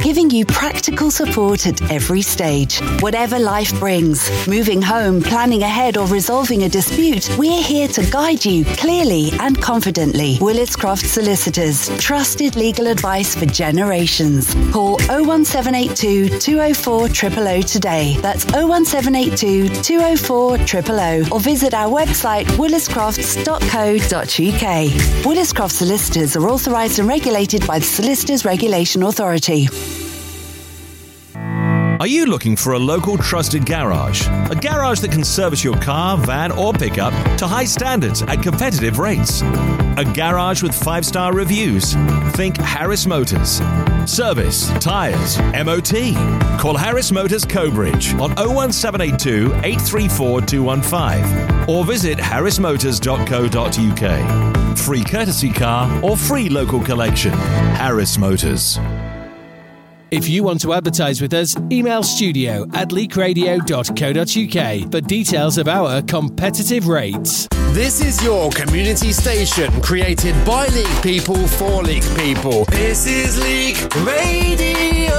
giving you practical support at every stage. Whatever life brings, moving home, planning ahead or resolving a dispute, we're here to guide you clearly and confidently. Willis Croft Solicitors, trusted legal advice for generations. Call 01782 204 000 today. That's 01782 204 000 or visit our website williscrofts.co.uk. Willis Croft Solicitors are authorised and regulated by the Solicitors Regulation Authority. Are you looking for a local trusted garage? A garage that can service your car, van or pickup to high standards at competitive rates. A garage with 5-star reviews. Think Harris Motors. Service, tyres, MOT. Call Harris Motors Cobridge on 01782 834 215 or visit harrismotors.co.uk. Free courtesy car or free local collection. Harris Motors. If you want to advertise with us, email studio@leakradio.co.uk for details of our competitive rates. This is your community station, created by Leak people for Leak people. This is Leak Radio.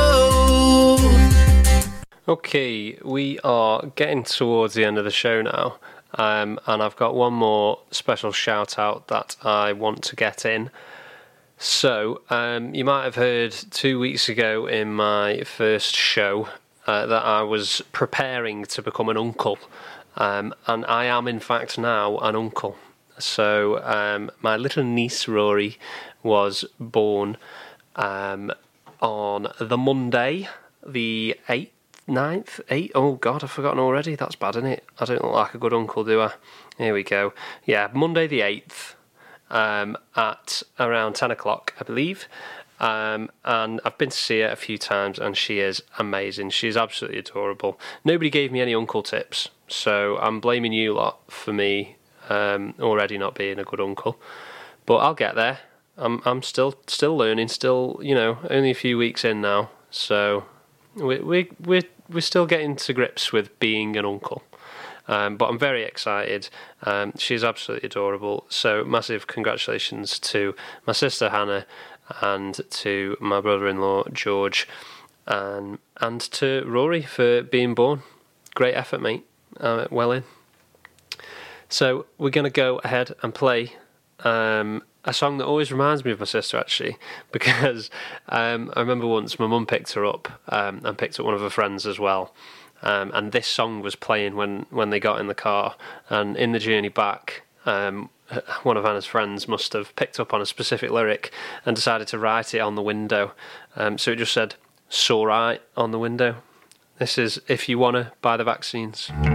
Okay, we are getting towards the end of the show now, and I've got one more special shout out that I want to get in. So, you might have heard 2 weeks ago in my first show that I was preparing to become an uncle, and I am in fact now an uncle. So, my little niece Rory was born on the Monday, the 9th. Oh God, I've forgotten already. That's bad, isn't it? I don't look like a good uncle, do I? Here we go. Yeah, Monday the 8th. At around 10 o'clock, I believe. And I've been to see her a few times, and she is amazing. She's absolutely adorable. Nobody gave me any uncle tips, so I'm blaming you lot for me already not being a good uncle. But I'll get there. I'm still learning, still, only a few weeks in now. So we're still getting to grips with being an uncle. But I'm very excited. She's absolutely adorable. So massive congratulations to my sister Hannah and to my brother-in-law George and to Rory for being born. Great effort, mate. Well in. So we're going to go ahead and play a song that always reminds me of my sister, actually, because I remember once my mum picked her up and picked up one of her friends as well. And this song was playing when they got in the car, and in the journey back, one of Hannah's friends must have picked up on a specific lyric and decided to write it on the window. So it just said, "S'alright" on the window. This is If You Wanna by the Vaccines.